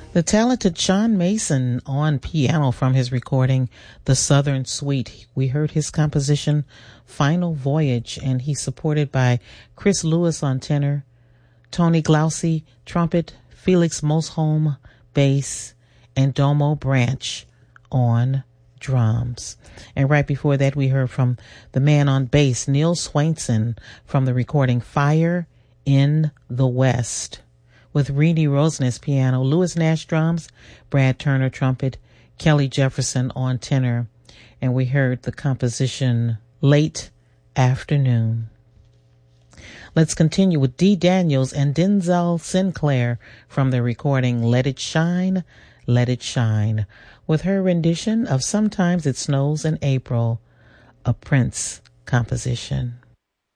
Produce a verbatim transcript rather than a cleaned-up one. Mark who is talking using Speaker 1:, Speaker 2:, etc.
Speaker 1: The talented Sean Mason on piano from his recording, The Southern Suite. We heard his composition, Final Voyage, and he's supported by Chris Lewis on tenor, Tony Glaucy, trumpet, Felix Mosholm, bass, and Domo Branch on drums. And right before that, we heard from the man on bass, Neil Swainson, from the recording Fire in the West, with Reedy Roseness piano, Louis Nash drums, Brad Turner trumpet, Kelly Jefferson on tenor, and we heard the composition Late Afternoon. Let's continue with Dee Daniels and Denzel Sinclair from the recording Let It Shine, Let It Shine, with her rendition of Sometimes It Snows in April, a Prince composition.